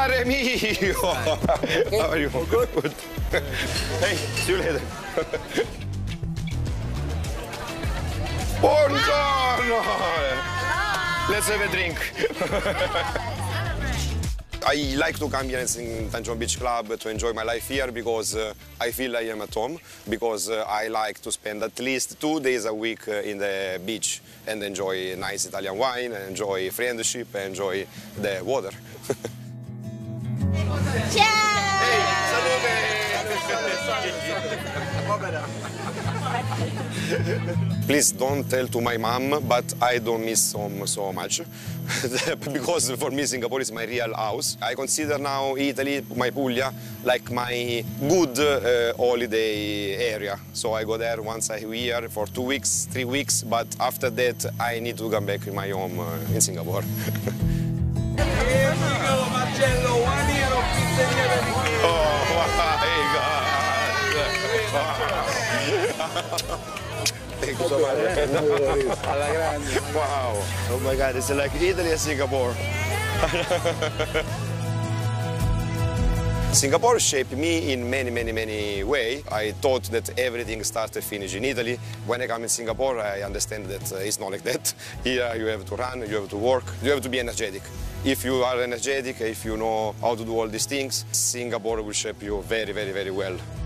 Mare mio! Okay. How are you? Good. Hey, see you later. Buongiorno! Let's have a drink. I like to come here in Tanjong Beach Club to enjoy my life here because I feel I am at home, because I like to spend at least 2 days a week in the beach and enjoy nice Italian wine, enjoy friendship, enjoy the water. Ciao! Hey, salute! Please don't tell to my mom, but I don't miss home so much. Because for me Singapore is my real house. I consider now Italy, my Puglia, like my good holiday area. So I go there once a year for 2 weeks, 3 weeks, but after that I need to come back in my home in Singapore. Thank you so much. Alla grande. Wow. Oh my God, it's like Italy and Singapore. Singapore shaped me in many ways. I thought that everything started and finished in Italy. When I come in Singapore, I understand that it's not like that. Here you have to run, you have to work, you have to be energetic. If you are energetic, if you know how to do all these things, Singapore will shape you very well.